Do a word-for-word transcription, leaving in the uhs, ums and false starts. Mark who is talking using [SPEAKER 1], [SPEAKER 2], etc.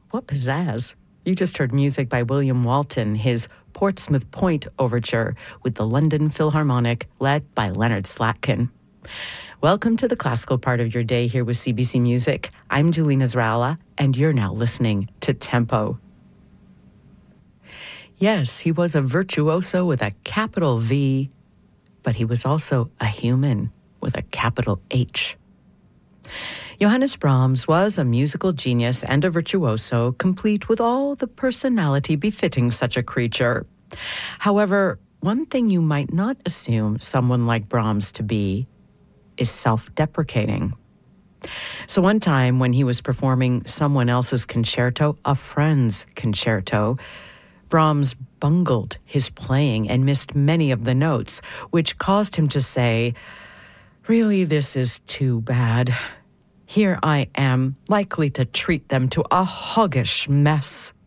[SPEAKER 1] what pizzazz. You just heard music by William Walton, his Portsmouth Point Overture with the London Philharmonic, led by Leonard Slatkin. Welcome to the classical part of your day here with C B C Music. I'm Julie Nasrallah, and you're now listening to Tempo. Yes, he was a virtuoso with a capital V, but he was also a human with a capital H. Johannes Brahms was a musical genius and a virtuoso, complete with all the personality befitting such a creature. However, one thing you might not assume someone like Brahms to be is self-deprecating. So one time when he was performing someone else's concerto, a friend's concerto, Brahms bungled his playing and missed many of the notes, which caused him to say, "Really, this is too bad. Here I am, likely to treat them to a hoggish mess."